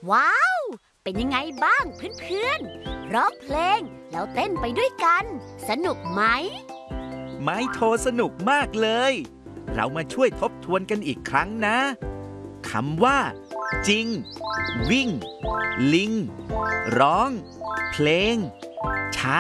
ว้าว เป็นยังไงบ้างเพื่อนๆร้องเพลงแล้วเต้นไปด้วยกัน สนุกไหมไม้โทสนุกมากเลย เรามาช่วยทบทวนกันอีกครั้งนะคำว่า จริง วิ่ง ลิง ร้อง เพลง ช้า